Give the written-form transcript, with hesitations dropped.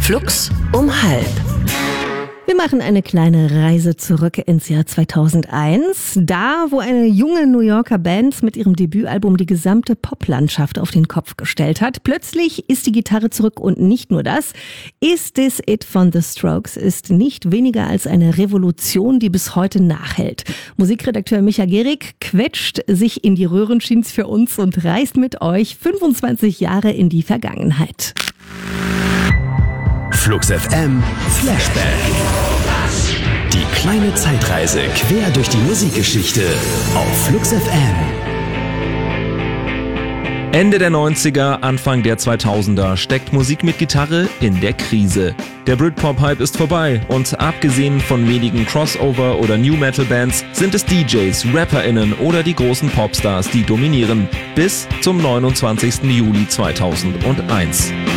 Flux um 12:30. Wir machen eine kleine Reise zurück ins Jahr 2001. Da, wo eine junge New Yorker Band mit ihrem Debütalbum die gesamte Poplandschaft auf den Kopf gestellt hat. Plötzlich ist die Gitarre zurück und nicht nur das. Is This It von The Strokes ist nicht weniger als eine Revolution, die bis heute nachhält. Musikredakteur Micha Gehrig quetscht sich in die Röhrenjeans für uns und reist mit euch 25 Jahre in die Vergangenheit. Flux FM Flashback. Die kleine Zeitreise quer durch die Musikgeschichte auf Flux FM. Ende der 90er, Anfang der 2000er steckt Musik mit Gitarre in der Krise. Der Britpop-Hype ist vorbei und abgesehen von wenigen Crossover- oder New-Metal-Bands sind es DJs, RapperInnen oder die großen Popstars, die dominieren. Bis zum 29. Juli 2001.